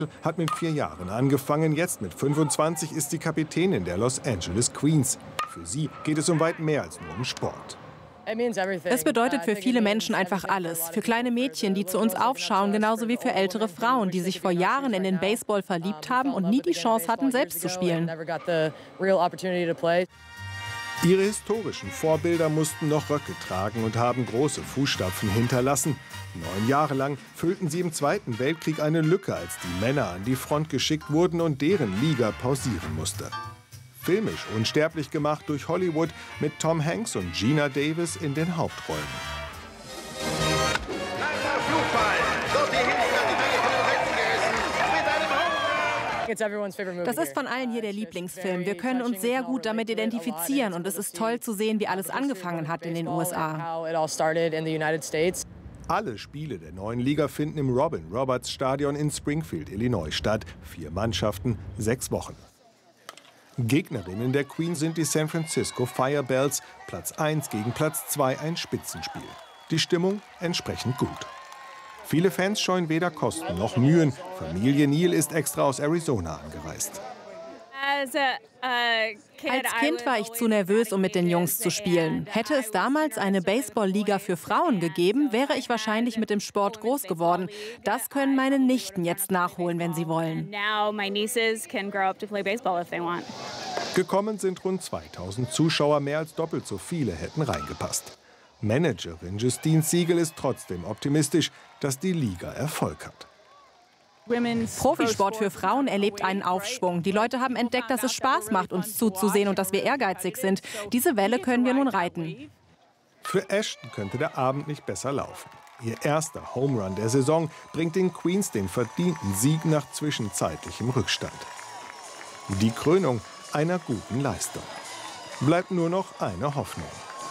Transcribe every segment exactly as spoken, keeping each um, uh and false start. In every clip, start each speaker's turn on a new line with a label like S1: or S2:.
S1: Hat mit vier Jahren angefangen, jetzt mit fünfundzwanzig ist sie Kapitänin der Los Angeles Queens. Für sie geht es um weit mehr als nur um Sport.
S2: Es bedeutet für viele Menschen einfach alles. Für kleine Mädchen, die zu uns aufschauen, genauso wie für ältere Frauen, die sich vor Jahren in den Baseball verliebt haben und nie die Chance hatten, selbst zu spielen.
S1: Ihre historischen Vorbilder mussten noch Röcke tragen und haben große Fußstapfen hinterlassen. Neun Jahre lang füllten sie im Zweiten Weltkrieg eine Lücke, als die Männer an die Front geschickt wurden und deren Liga pausieren musste. Filmisch unsterblich gemacht durch Hollywood mit Tom Hanks und Geena Davis in den Hauptrollen.
S2: Das ist von allen hier der Lieblingsfilm. Wir können uns sehr gut damit identifizieren und es ist toll zu sehen, wie alles angefangen hat in den U S A.
S1: Alle Spiele der neuen Liga finden im Robin Roberts Stadion in Springfield, Illinois statt. Vier Mannschaften, sechs Wochen. Gegnerinnen der Queen sind die San Francisco Firebells. Platz eins gegen Platz zwei, ein Spitzenspiel. Die Stimmung entsprechend gut. Viele Fans scheuen weder Kosten noch Mühen. Familie Neal ist extra aus Arizona angereist.
S2: Als Kind war ich zu nervös, um mit den Jungs zu spielen. Hätte es damals eine Baseball-Liga für Frauen gegeben, wäre ich wahrscheinlich mit dem Sport groß geworden. Das können meine Nichten jetzt nachholen, wenn sie wollen.
S1: Gekommen sind rund zweitausend Zuschauer, mehr als doppelt so viele hätten reingepasst. Managerin Justine Siegel ist trotzdem optimistisch, dass die Liga Erfolg hat.
S2: Profisport für Frauen erlebt einen Aufschwung. Die Leute haben entdeckt, dass es Spaß macht, uns zuzusehen und dass wir ehrgeizig sind. Diese Welle können wir nun reiten.
S1: Für Ashton könnte der Abend nicht besser laufen. Ihr erster Home Run der Saison bringt den Queens den verdienten Sieg nach zwischenzeitlichem Rückstand. Die Krönung einer guten Leistung. Bleibt nur noch eine Hoffnung.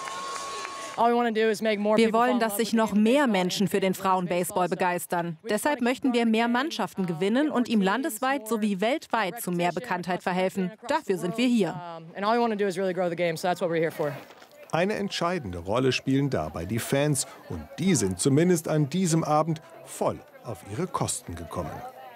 S2: Wir wollen, dass sich noch mehr Menschen für den Frauenbaseball begeistern. Deshalb möchten wir mehr Mannschaften gewinnen und ihm landesweit sowie weltweit zu mehr Bekanntheit verhelfen. Dafür sind wir hier.
S1: Eine entscheidende Rolle spielen dabei die Fans. Und die sind zumindest an diesem Abend voll auf ihre Kosten gekommen.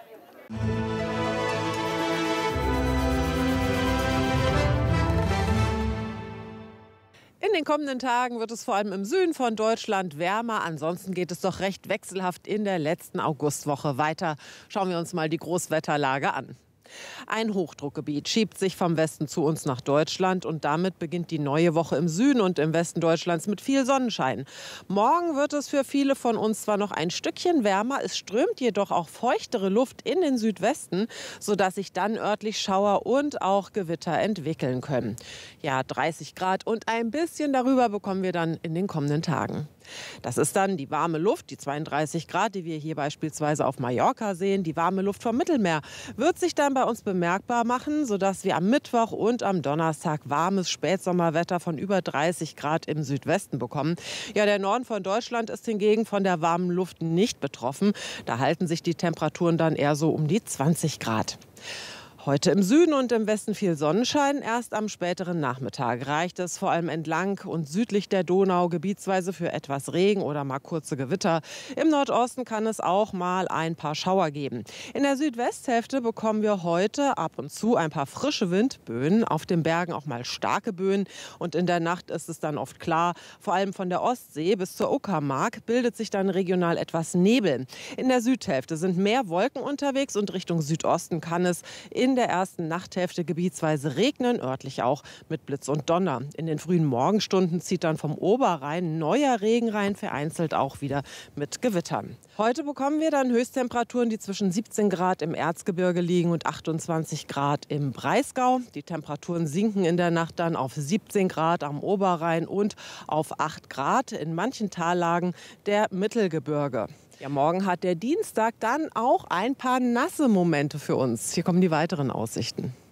S3: In den kommenden Tagen wird es vor allem im Süden von Deutschland wärmer. Ansonsten geht es doch recht wechselhaft in der letzten Augustwoche weiter. Schauen wir uns mal die Großwetterlage an. Ein Hochdruckgebiet schiebt sich vom Westen zu uns nach Deutschland und damit beginnt die neue Woche im Süden und im Westen Deutschlands mit viel Sonnenschein. Morgen wird es für viele von uns zwar noch ein Stückchen wärmer, es strömt jedoch auch feuchtere Luft in den Südwesten, sodass sich dann örtlich Schauer und auch Gewitter entwickeln können. Ja, dreißig Grad und ein bisschen darüber bekommen wir dann in den kommenden Tagen. Das ist dann die warme Luft, die zweiunddreißig Grad, die wir hier beispielsweise auf Mallorca sehen. Die warme Luft vom Mittelmeer wird sich dann bei uns bemerkbar machen, sodass wir am Mittwoch und am Donnerstag warmes Spätsommerwetter von über dreißig Grad im Südwesten bekommen. Ja, der Norden von Deutschland ist hingegen von der warmen Luft nicht betroffen. Da halten sich die Temperaturen dann eher so um die zwanzig Grad. Heute im Süden und im Westen viel Sonnenschein. Erst am späteren Nachmittag reicht es vor allem entlang und südlich der Donau gebietsweise für etwas Regen oder mal kurze Gewitter. Im Nordosten kann es auch mal ein paar Schauer geben. In der Südwesthälfte bekommen wir heute ab und zu ein paar frische Windböen, auf den Bergen auch mal starke Böen. Und in der Nacht ist es dann oft klar, vor allem von der Ostsee bis zur Uckermark bildet sich dann regional etwas Nebel. In der Südhälfte sind mehr Wolken unterwegs und Richtung Südosten kann es in In der ersten Nachthälfte gebietsweise regnen, örtlich auch mit Blitz und Donner. In den frühen Morgenstunden zieht dann vom Oberrhein neuer Regen rein, vereinzelt auch wieder mit Gewittern. Heute bekommen wir dann Höchsttemperaturen, die zwischen siebzehn Grad im Erzgebirge liegen und achtundzwanzig Grad im Breisgau. Die Temperaturen sinken in der Nacht dann auf siebzehn Grad am Oberrhein und auf acht Grad in manchen Tallagen der Mittelgebirge. Ja, morgen hat der Dienstag dann auch ein paar nasse Momente für uns. Hier kommen die weiteren Aussichten.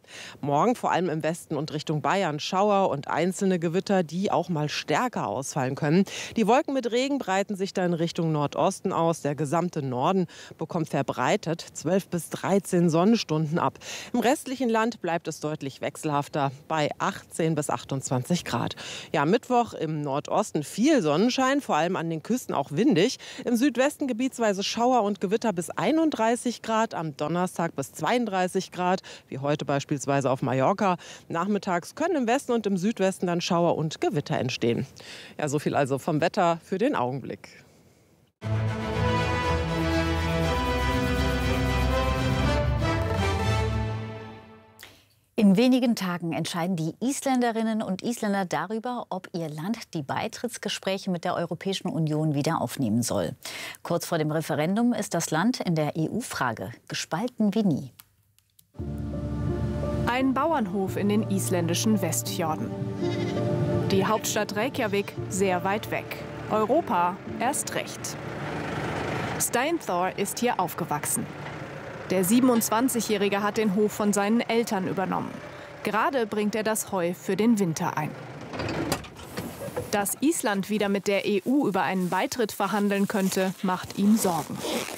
S3: Morgen vor allem im Westen und Richtung Bayern Schauer und einzelne Gewitter, die auch mal stärker ausfallen können. Die Wolken mit Regen breiten sich dann Richtung Nordosten aus. Der gesamte Norden bekommt verbreitet zwölf bis dreizehn Sonnenstunden ab. Im restlichen Land bleibt es deutlich wechselhafter bei achtzehn bis achtundzwanzig Grad. Ja, Mittwoch im Nordosten viel Sonnenschein, vor allem an den Küsten auch windig. Im Südwesten gebietsweise Schauer und Gewitter bis einunddreißig Grad, am Donnerstag bis zweiunddreißig Grad, wie heute beispielsweise auf Mallorca. Nachmittags können im Westen und im Südwesten dann Schauer und Gewitter entstehen. Ja, so viel also vom Wetter für den Augenblick.
S4: In wenigen Tagen entscheiden die Isländerinnen und Isländer darüber, ob ihr Land die Beitrittsgespräche mit der Europäischen Union wieder aufnehmen soll. Kurz vor dem Referendum ist das Land in der E U-Frage gespalten wie nie.
S2: Ein Bauernhof in den isländischen Westfjorden. Die Hauptstadt Reykjavik sehr weit weg. Europa erst recht. Steinthor ist hier aufgewachsen. Der siebenundzwanzigjährige hat den Hof von seinen Eltern übernommen. Gerade bringt er das Heu für den Winter ein. Dass Island wieder mit der E U über einen Beitritt verhandeln könnte, macht ihm Sorgen.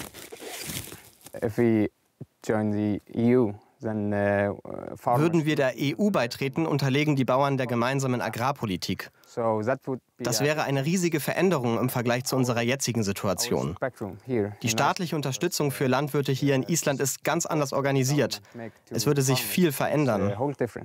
S5: If we join the E U, then, uh,
S6: Würden wir der E U beitreten, unterlegen die Bauern der gemeinsamen Agrarpolitik. Das wäre eine riesige Veränderung im Vergleich zu unserer jetzigen Situation. Die staatliche Unterstützung für Landwirte hier in Island ist ganz anders organisiert. Es würde sich viel verändern.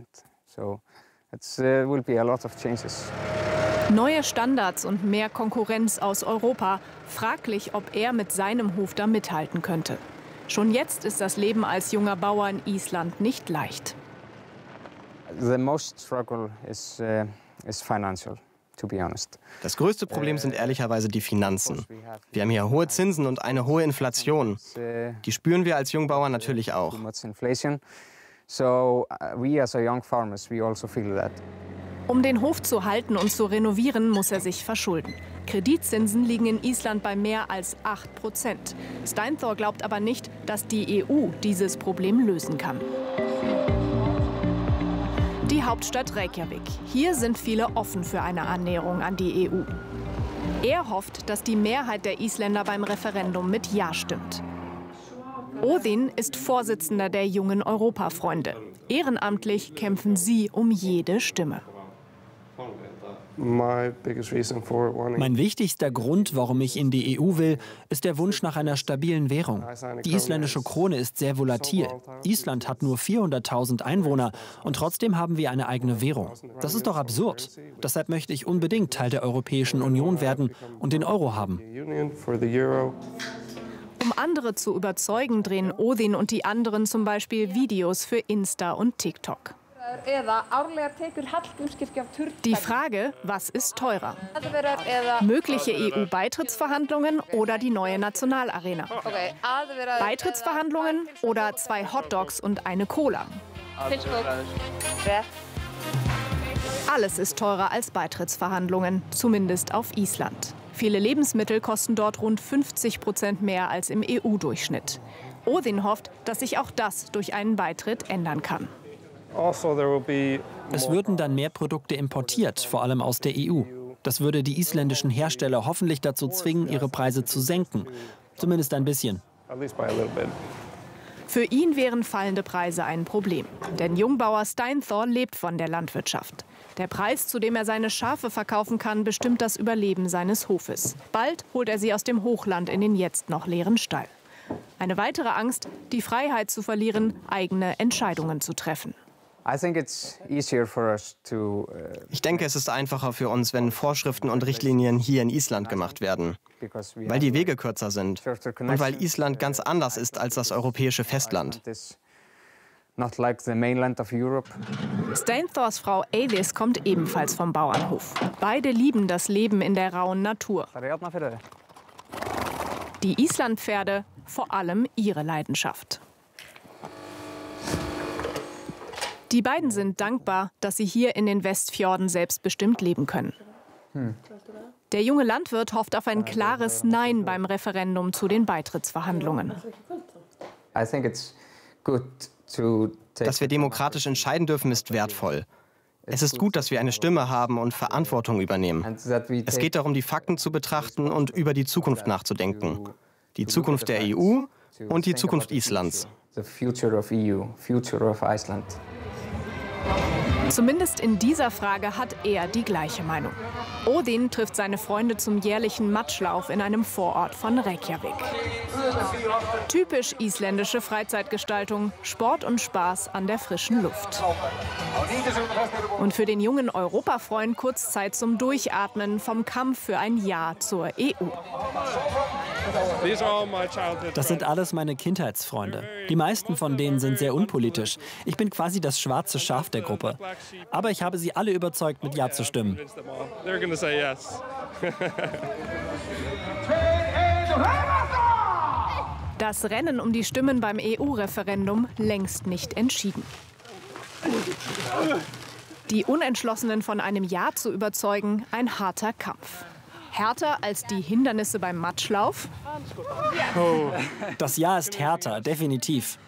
S2: Neue Standards und mehr Konkurrenz aus Europa. Fraglich, ob er mit seinem Hof da mithalten könnte. Schon jetzt ist das Leben als junger Bauer in Island nicht leicht.
S5: The most struggle is, uh, is financial, to be honest.
S6: Das größte Problem sind ehrlicherweise die Finanzen. Wir haben hier hohe Zinsen und eine hohe Inflation. Die spüren wir als Jungbauern natürlich auch.
S5: So we as a young farmers, we also feel that.
S2: Um den Hof zu halten und zu renovieren, muss er sich verschulden. Kreditzinsen liegen in Island bei mehr als acht Prozent. Steinthor glaubt aber nicht, dass die E U dieses Problem lösen kann. Die Hauptstadt Reykjavik. Hier sind viele offen für eine Annäherung an die E U. Er hofft, dass die Mehrheit der Isländer beim Referendum mit Ja stimmt. Odin ist Vorsitzender der Jungen Europafreunde. Ehrenamtlich kämpfen sie um jede Stimme.
S7: Mein wichtigster Grund, warum ich in die E U will, ist der Wunsch nach einer stabilen Währung. Die isländische Krone ist sehr volatil. Island hat nur vierhunderttausend Einwohner und trotzdem haben wir eine eigene Währung. Das ist doch absurd. Deshalb möchte ich unbedingt Teil der Europäischen Union werden und den Euro haben.
S2: Um andere zu überzeugen, drehen Odin und die anderen zum Beispiel Videos für Insta und TikTok. Die Frage, was ist teurer? Mögliche E U-Beitrittsverhandlungen oder die neue Nationalarena? Beitrittsverhandlungen oder zwei Hotdogs und eine Cola? Alles ist teurer als Beitrittsverhandlungen, zumindest auf Island. Viele Lebensmittel kosten dort rund fünfzig Prozent mehr als im E U-Durchschnitt. Odin hofft, dass sich auch das durch einen Beitritt ändern kann.
S7: Es würden dann mehr Produkte importiert, vor allem aus der E U. Das würde die isländischen Hersteller hoffentlich dazu zwingen, ihre Preise zu senken. Zumindest ein bisschen.
S2: Für ihn wären fallende Preise ein Problem. Denn Jungbauer Steinthor lebt von der Landwirtschaft. Der Preis, zu dem er seine Schafe verkaufen kann, bestimmt das Überleben seines Hofes. Bald holt er sie aus dem Hochland in den jetzt noch leeren Stall. Eine weitere Angst, die Freiheit zu verlieren, eigene Entscheidungen zu treffen.
S6: Ich denke, es ist einfacher für uns, wenn Vorschriften und Richtlinien hier in Island gemacht werden, weil die Wege kürzer sind und weil Island ganz anders ist als das europäische Festland.
S2: Steinthors Frau Eidis kommt ebenfalls vom Bauernhof. Beide lieben das Leben in der rauen Natur. Die Islandpferde, vor allem ihre Leidenschaft. Die beiden sind dankbar, dass sie hier in den Westfjorden selbstbestimmt leben können. Hm. Der junge Landwirt hofft auf ein klares Nein beim Referendum zu den Beitrittsverhandlungen.
S6: Dass wir demokratisch entscheiden dürfen, ist wertvoll. Es ist gut, dass wir eine Stimme haben und Verantwortung übernehmen. Es geht darum, die Fakten zu betrachten und über die Zukunft nachzudenken. Die Zukunft der E U und die Zukunft Islands.
S8: Zumindest in dieser Frage hat er die gleiche Meinung. Odin trifft seine Freunde zum jährlichen Matschlauf in einem Vorort von Reykjavik. Typisch isländische Freizeitgestaltung, Sport und Spaß an der frischen Luft. Und für den jungen Europafreund kurz Zeit zum Durchatmen vom Kampf für ein Ja zur E U.
S7: Das sind alles meine Kindheitsfreunde. Die meisten von denen sind sehr unpolitisch. Ich bin quasi das schwarze Schaf der Gruppe. Aber ich habe sie alle überzeugt, mit Ja zu stimmen.
S8: Das Rennen um die Stimmen beim E U-Referendum längst nicht entschieden. Die Unentschlossenen von einem Ja zu überzeugen, ein harter Kampf. Härter als die Hindernisse beim Matschlauf?
S7: Das Ja ist härter, definitiv.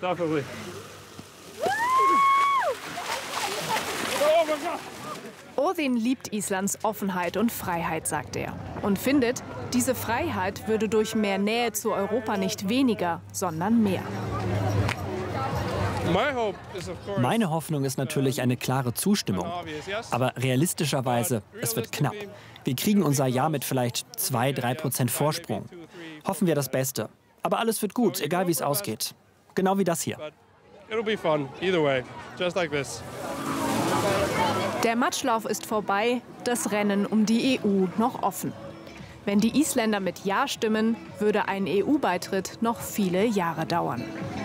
S8: Odin liebt Islands Offenheit und Freiheit, sagt er. Und findet, diese Freiheit würde durch mehr Nähe zu Europa nicht weniger, sondern mehr.
S7: Meine Hoffnung ist natürlich eine klare Zustimmung. Aber realistischerweise, es wird knapp. Wir kriegen unser Ja mit vielleicht zwei, drei Prozent Vorsprung. Hoffen wir das Beste. Aber alles wird gut, egal wie es ausgeht. Genau wie das hier.
S8: Der Matschlauf ist vorbei, das Rennen um die E U noch offen. Wenn die Isländer mit Ja stimmen, würde ein E U-Beitritt noch viele Jahre dauern.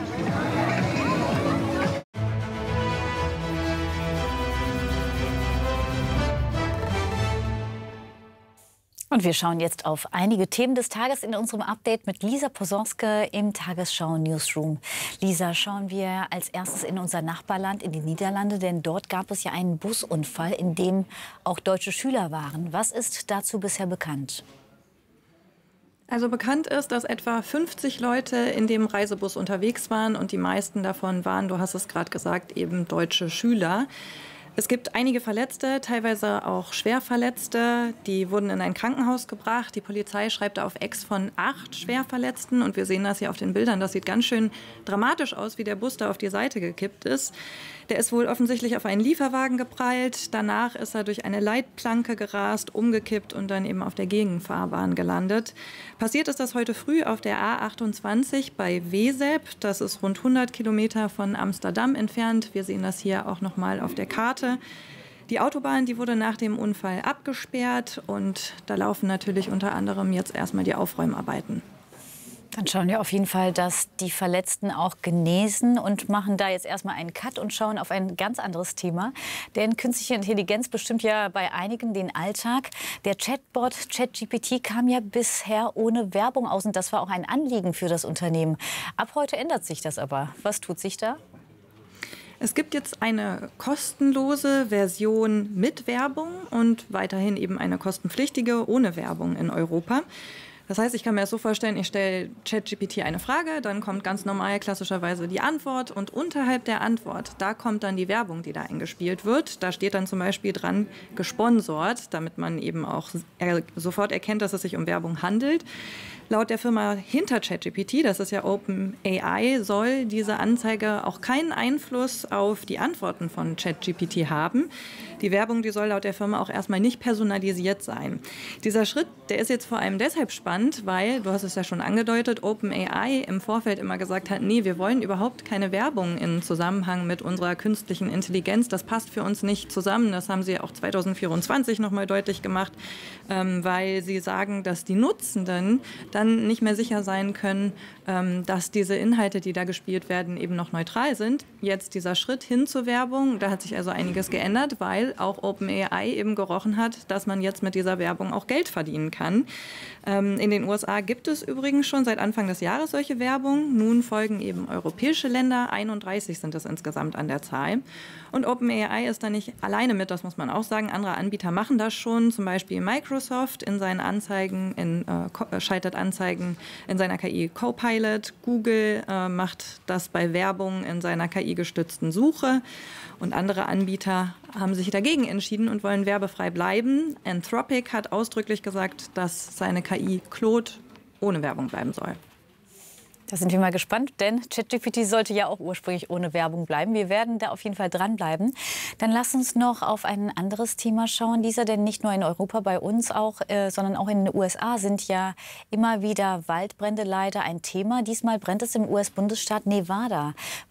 S4: Und wir schauen jetzt auf einige Themen des Tages in unserem Update mit Lisa Posonske im Tagesschau Newsroom. Lisa, schauen wir als erstes in unser Nachbarland, in die Niederlande, denn dort gab es ja einen Busunfall, in dem auch deutsche Schüler waren. Was ist dazu bisher bekannt?
S9: Also bekannt ist, dass etwa fünfzig Leute in dem Reisebus unterwegs waren und die meisten davon waren, du hast es gerade gesagt, eben deutsche Schüler. Es gibt einige Verletzte, teilweise auch Schwerverletzte. Die wurden in ein Krankenhaus gebracht. Die Polizei schreibt auf X von acht Schwerverletzten. Und wir sehen das hier auf den Bildern. Das sieht ganz schön dramatisch aus, wie der Bus da auf die Seite gekippt ist. Der ist wohl offensichtlich auf einen Lieferwagen geprallt. Danach ist er durch eine Leitplanke gerast, umgekippt und dann eben auf der Gegenfahrbahn gelandet. Passiert ist das heute früh auf der A achtundzwanzig bei Wezep. Das ist rund hundert Kilometer von Amsterdam entfernt. Wir sehen das hier auch noch mal auf der Karte. Die Autobahn, die wurde nach dem Unfall abgesperrt und da laufen natürlich unter anderem jetzt erstmal die Aufräumarbeiten.
S4: Dann schauen wir auf jeden Fall, dass die Verletzten auch genesen und machen da jetzt erstmal einen Cut und schauen auf ein ganz anderes Thema. Denn künstliche Intelligenz bestimmt ja bei einigen den Alltag. Der Chatbot ChatGPT kam ja bisher ohne Werbung aus und das war auch ein Anliegen für das Unternehmen. Ab heute ändert sich das aber. Was tut sich da?
S9: Es gibt jetzt eine kostenlose Version mit Werbung und weiterhin eben eine kostenpflichtige ohne Werbung in Europa. Das heißt, ich kann mir das so vorstellen, ich stelle ChatGPT eine Frage, dann kommt ganz normal klassischerweise die Antwort und unterhalb der Antwort, da kommt dann die Werbung, die da eingespielt wird. Da steht dann zum Beispiel dran gesponsort, damit man eben auch sofort erkennt, dass es sich um Werbung handelt. Laut der Firma hinter ChatGPT, das ist ja OpenAI, soll diese Anzeige auch keinen Einfluss auf die Antworten von ChatGPT haben. Die Werbung, die soll laut der Firma auch erstmal nicht personalisiert sein. Dieser Schritt, der ist jetzt vor allem deshalb spannend, weil, du hast es ja schon angedeutet, OpenAI im Vorfeld immer gesagt hat, nee, wir wollen überhaupt keine Werbung im Zusammenhang mit unserer künstlichen Intelligenz. Das passt für uns nicht zusammen. Das haben sie auch zweitausendvierundzwanzig noch mal deutlich gemacht, ähm, weil sie sagen, dass die Nutzenden dann nicht mehr sicher sein können, ähm, dass diese Inhalte, die da gespielt werden, eben noch neutral sind. Jetzt dieser Schritt hin zur Werbung, da hat sich also einiges geändert, weil auch OpenAI eben gerochen hat, dass man jetzt mit dieser Werbung auch Geld verdienen kann. Ähm, In den U S A gibt es übrigens schon seit Anfang des Jahres solche Werbung. Nun folgen eben europäische Länder. einunddreißig sind es insgesamt an der Zahl. Und OpenAI ist da nicht alleine mit, das muss man auch sagen. Andere Anbieter machen das schon. Zum Beispiel Microsoft in seinen Anzeigen, in, äh, schaltet Anzeigen in seiner K I Copilot. Google äh, macht das bei Werbung in seiner K I-gestützten Suche. Und andere Anbieter haben sich dagegen entschieden und wollen werbefrei bleiben. Anthropic hat ausdrücklich gesagt, dass seine K I Claude ohne Werbung bleiben soll.
S4: Da sind wir mal gespannt, denn ChatGPT sollte ja auch ursprünglich ohne Werbung bleiben. Wir werden da auf jeden Fall dranbleiben. Dann lass uns noch auf ein anderes Thema schauen, Lisa, denn nicht nur in Europa, bei uns auch, äh, sondern auch in den U S A sind ja immer wieder Waldbrände leider ein Thema. Diesmal brennt es im U S-Bundesstaat Nevada.